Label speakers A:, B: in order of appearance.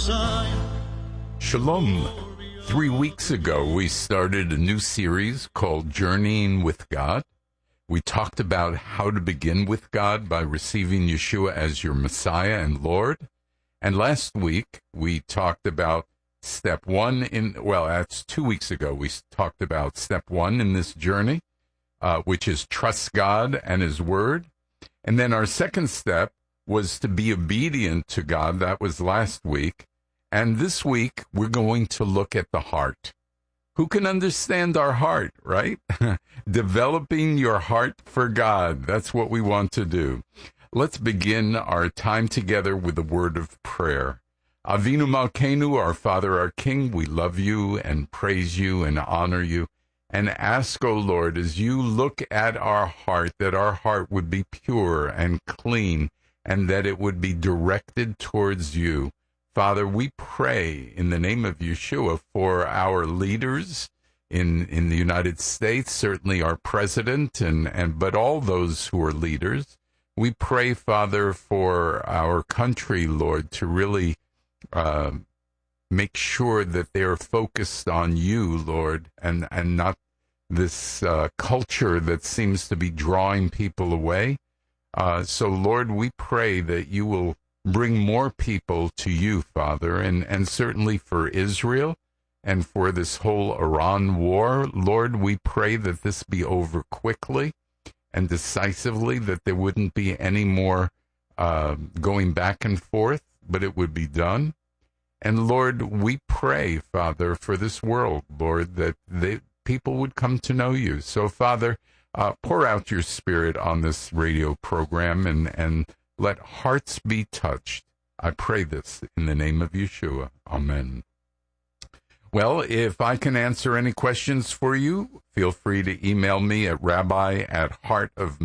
A: Shalom. 3 weeks ago, we started a new series called Journeying with God. We talked about how to begin with God by receiving Yeshua as your Messiah and Lord. And last week, we talked about step one that's 2 weeks ago. We talked about step one in this journey, which is trust God and His Word. And then our second step was to be obedient to God. That was last week. And this week, we're going to look at the heart. Who can understand our heart, right? Developing your heart for God. That's what we want to do. Let's begin our time together with a word of prayer. Avinu Malkeinu, our Father, our King, we love you and praise you and honor you. And ask, O Lord, as you look at our heart, that our heart would be pure and clean, and that it would be directed towards you. Father, we pray in the name of Yeshua for our leaders in the United States, certainly our president, but all those who are leaders. We pray, Father, for our country, Lord, to really make sure that they are focused on you, Lord, and not this culture that seems to be drawing people away. So, Lord, we pray that you will bring more people to you, Father, and certainly for Israel and for this whole Iran war. Lord, we pray that this be over quickly and decisively, that there wouldn't be any more going back and forth, but it would be done. And Lord, we pray, Father, for this world, Lord, that people would come to know you. So, Father, pour out your Spirit on this radio program and let hearts be touched. I pray this in the name of Yeshua. Amen. Well, if I can answer any questions for you, feel free to email me at rabbi@heartofmessiah.com.